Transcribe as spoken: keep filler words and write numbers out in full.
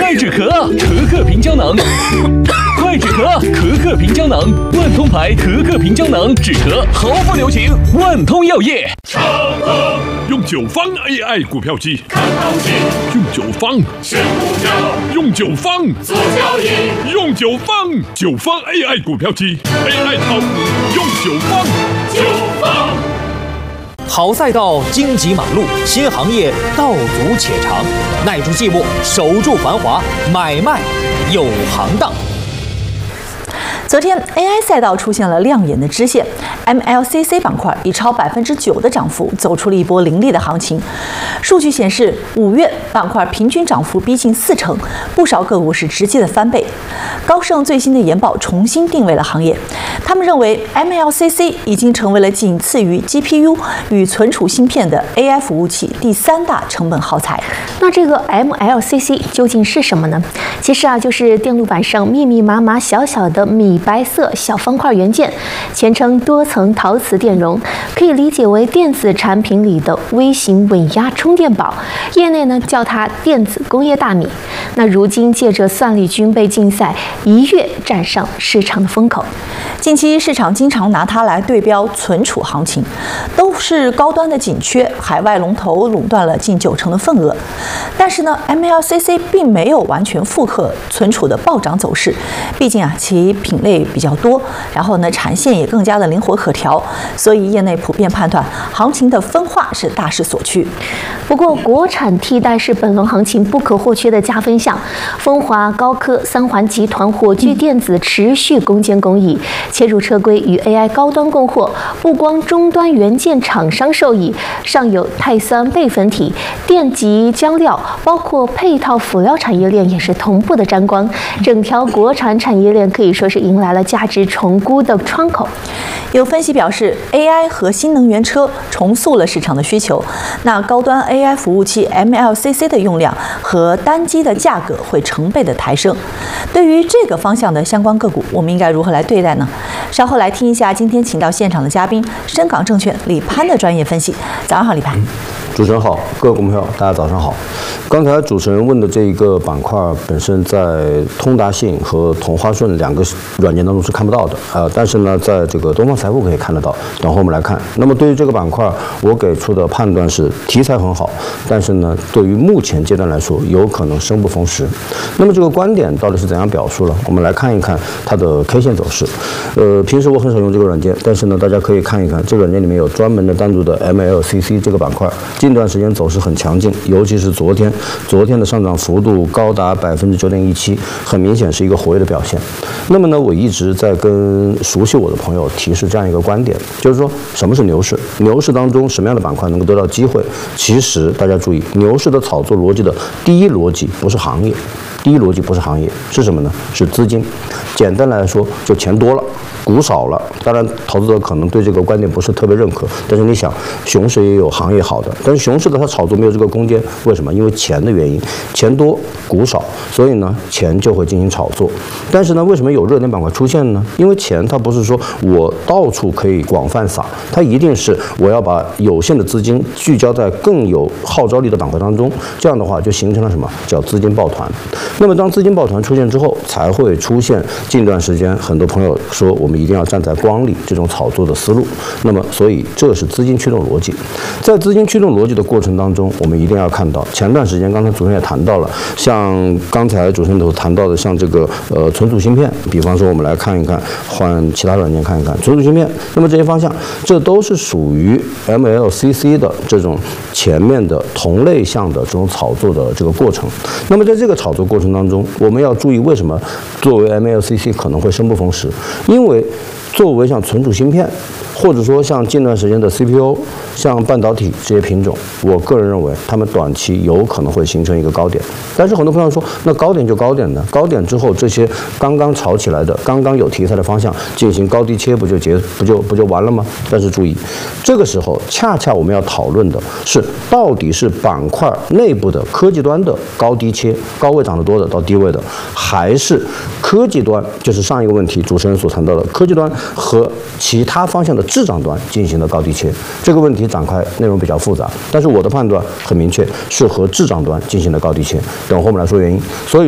快止咳，咳咳平胶囊。快止咳，咳咳平胶囊，万通牌咳咳平胶囊，止咳毫不留情。万通药业。 长乐用九方 A I 股票机看行情，用九方选股票，用九方做交易，用九方九方 A I 股票机 A I 炒股，用九方九方。 好赛道，荆棘马路，新行业道阻且长，耐住寂寞，守住繁华，买卖有行当。 昨天 A I 赛道出现了亮眼的支线 ，M L C C 板块以超百分之九的涨幅走出了一波凌厉的行情。数据显示，五月板块平均涨幅逼近四成，不少个股是直接的翻倍。高盛最新的研报重新定位了行业，他们认为 M L C C 已经成为了仅次于 G P U 与存储芯片的 A I 服务器第三大成本耗材。 那这个 M L C C 究竟是什么呢？其实啊，就是电路板上密密麻麻小小的米白色小方块元件，全称多层陶瓷电容，可以理解为电子产品里的微型稳压充电宝，业内呢叫它电子工业大米。那如今借着算力军备竞赛，一跃站上市场的风口。 近期市场经常拿它来对标存储行情，都是高端的紧缺，海外龙头垄断了近九成的份额。但是呢 ，M L C C 并没有完全复刻存储的暴涨走势，毕竟啊其品类比较多，然后呢产线也更加的灵活可调，所以业内普遍判断行情的分化是大势所趋。 不过，国产替代是本轮行情不可或缺的加分项，风华、高科、三环集团、火炬电子持续攻坚工艺。切入车规与 A I 高端供货，不光终端元件厂商受益，上游钛酸倍粉体、电极浆料，包括配套辅料产业链也是同步的沾光。整条国产产业链可以说是迎来了价值重估的窗口。 有分析表示 ，A I 和新能源车重塑了市场的需求，那高端 A I 服务器 M L C C 的用量和单机的价格会成倍的抬升。对于这个方向的相关个股，我们应该如何来对待呢？稍后来听一下今天请到现场的嘉宾深港证券李潘的专业分析。早上好，李潘。 主持人好，各位股朋友，大家早上好。刚才主持人问的这一个板块本身在通达信和同花顺两个软件当中是看不到的啊、呃，但是呢，在这个东方财富可以看得到。等会我们来看。那么对于这个板块，我给出的判断是题材很好，但是呢，对于目前阶段来说，有可能生不逢时。那么这个观点到底是怎样表述了？我们来看一看它的 K 线走势。呃，平时我很少用这个软件，但是呢，大家可以看一看，这个软件里面有专门的单独的 M L C C 这个板块。近段时间走势很强劲，尤其是昨天，昨天的上涨幅度高达百分之九点一七，很明显是一个活跃的表现。那么呢，我一直在跟熟悉我的朋友提示这样一个观点，就是说什么是牛市？牛市当中什么样的板块能够得到机会？其实大家注意，牛市的炒作逻辑的第一逻辑不是行业，第一逻辑不是行业，是什么呢？是资金。简单来说，就钱多了。股少了，当然投资者可能对这个观点不是特别认可，但是你想，熊市也有行业好的，但是熊市的它炒作没有这个空间，为什么？因为钱的原因，钱多股少，所以呢钱就会进行炒作。但是呢，为什么有热点板块出现呢？因为钱它不是说我到处可以广泛撒，它一定是我要把有限的资金聚焦在更有号召力的板块当中，这样的话就形成了什么叫资金抱团。那么当资金抱团出现之后，才会出现近段时间很多朋友说我们一定要站在光里这种炒作的思路。那么所以这是资金驱动逻辑。在资金驱动逻辑的过程当中，我们一定要看到前段时间刚才主持人也谈到了，像刚才主持人都谈到的像这个呃存储芯片，比方说我们来看一看，换其他软件看一看存储芯片，那么这些方向这都是属于 M L C C 的这种前面的同类项的这种炒作的这个过程。那么在这个炒作过程当中，我们要注意为什么作为 M L C C 可能会生不逢时，因为作为像存储芯片，或者说像近段时间的 C P U、像半导体这些品种，我个人认为它们短期有可能会形成一个高点。但是很多朋友说，那高点就高点呢？高点之后，这些刚刚炒起来的、刚刚有题材的方向进行高低切，不就结不就不就完了吗？但是注意，这个时候恰恰我们要讨论的是，到底是板块内部的科技端的高低切，高位涨得多的到低位的，还是科技端，就是上一个问题主持人所谈到的科技端和其他方向的滞涨端进行的高低切。这个问题展开内容比较复杂，但是我的判断很明确，是和滞涨端进行的高低切。等会我们来说原因。所以